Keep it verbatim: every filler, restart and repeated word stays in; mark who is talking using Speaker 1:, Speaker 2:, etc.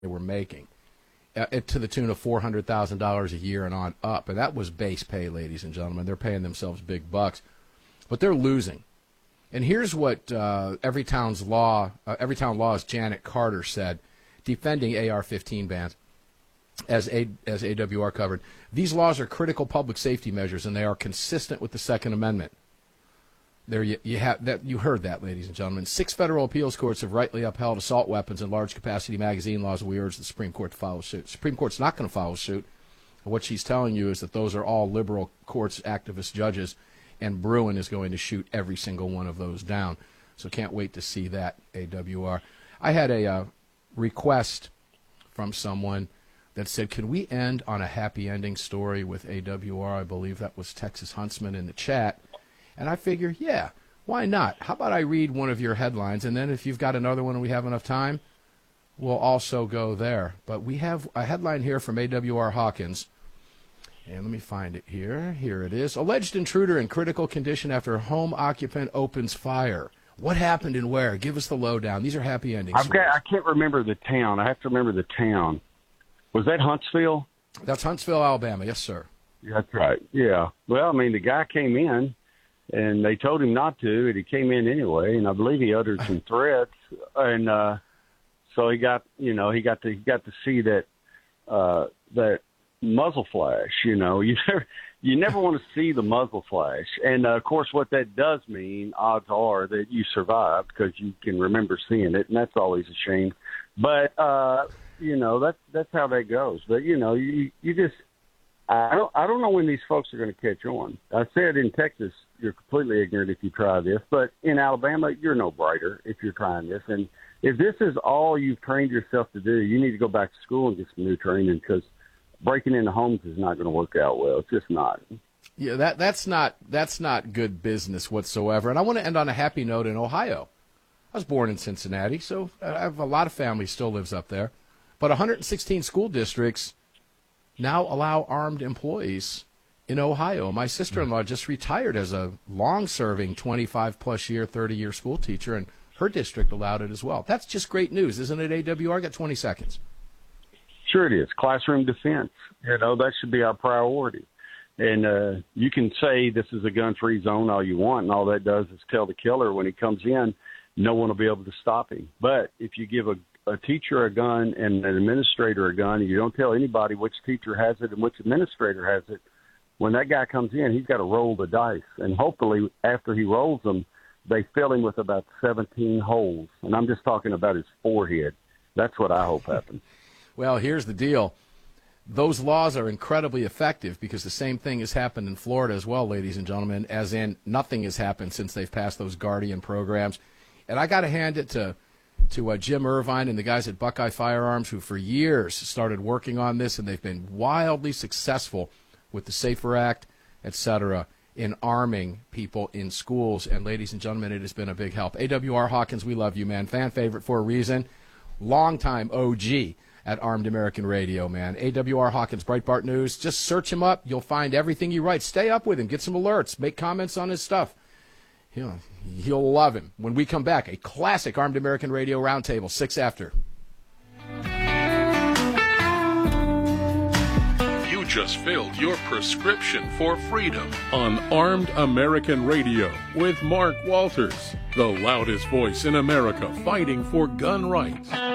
Speaker 1: they were making, uh, to the tune of four hundred thousand dollars a year and on up. And that was base pay, ladies and gentlemen. They're paying themselves big bucks. But they're losing. And here's what uh, Everytown's Law, uh, Everytown Law's Janet Carter said, defending A R fifteen bans, as, A, as A W R covered. These laws are critical public safety measures, and they are consistent with the Second Amendment. There you, you have that. You heard that, ladies and gentlemen. Six federal appeals courts have rightly upheld assault weapons and large-capacity magazine laws, and we urge the Supreme Court to follow suit. The Supreme Court's not going to follow suit. What she's telling you is that those are all liberal courts, activist judges, and Bruen is going to shoot every single one of those down. So can't wait to see that, A W R. I had a uh, request from someone that said, can we end on a happy ending story with A W R? I believe that was Texas Huntsman in the chat. And I figure, yeah, why not? How about I read one of your headlines, and then if you've got another one and we have enough time, we'll also go there. But we have a headline here from A W R Hawkins. And let me find it here. Here it is. Alleged intruder in critical condition after home occupant opens fire. What happened and where? Give us the lowdown. These are happy endings.
Speaker 2: I've got, I can't remember the town. I have to remember the town. Was that Huntsville?
Speaker 1: That's Huntsville, Alabama. Yes, sir.
Speaker 2: Yeah, that's right. Yeah. Well, I mean, the guy came in, and they told him not to, and he came in anyway, and I believe he uttered some threats. And uh, so he got, you know, he got to he got to see that uh, that muzzle flash. You know, you never you never want to see the muzzle flash. And uh, of course, what that does mean, odds are that you survive because you can remember seeing it, and that's always a shame. But uh, you know, that's that's how that goes. But you know, you you just I don't I don't know when these folks are going to catch on. I said in Texas, you're completely ignorant if you try this, but in Alabama, you're no brighter if you're trying this. And if this is all you've trained yourself to do, you need to go back to school and get some new training because breaking into homes is not going to work out well. It's just not.
Speaker 1: Yeah, that that's not that's not good business whatsoever. And I want to end on a happy note in Ohio. I was born in Cincinnati, so I have a lot of family still lives up there. But one hundred sixteen school districts now allow armed employees in Ohio. My sister-in-law just retired as a long-serving twenty-five plus year, thirty-year school teacher, and her district allowed it as well. That's just great news, isn't it, A W R? I got twenty seconds.
Speaker 2: Sure it is. Classroom defense. You know, that should be our priority. And uh, you can say this is a gun-free zone all you want, and all that does is tell the killer when he comes in, no one will be able to stop him. But if you give a a teacher a gun and an administrator a gun, and you don't tell anybody which teacher has it and which administrator has it, when that guy comes in, he's got to roll the dice. And hopefully after he rolls them, they fill him with about seventeen holes. And I'm just talking about his forehead. That's what I hope happens.
Speaker 1: Well, here's the deal. Those laws are incredibly effective because the same thing has happened in Florida as well, ladies and gentlemen, as in nothing has happened since they've passed those Guardian programs. And I got to hand it to to uh, Jim Irvine and the guys at Buckeye Firearms, who for years started working on this, and they've been wildly successful with the SAFER Act, et cetera, in arming people in schools. And ladies and gentlemen, it has been a big help. A W R Hawkins, we love you, man. Fan favorite for a reason. Longtime O G at Armed American Radio, man. A W R Hawkins, Breitbart News. Just search him up. You'll find everything he writes. Stay up with him. Get some alerts. Make comments on his stuff. He'll, he'll love him. When we come back, a classic Armed American Radio Roundtable, six after.
Speaker 3: You just filled your prescription for freedom on Armed American Radio with Mark Walters, the loudest voice in America fighting for gun rights.